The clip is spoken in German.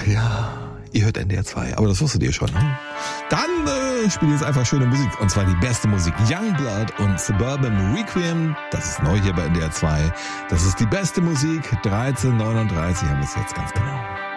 Ja, ihr hört NDR 2, aber das wusstet ihr schon, ne? Dann spielt jetzt einfach schöne Musik, und zwar die beste Musik. Youngblood und Suburban Requiem, das ist neu hier bei NDR 2. Das ist die beste Musik, 13:39 haben wir es jetzt ganz genau.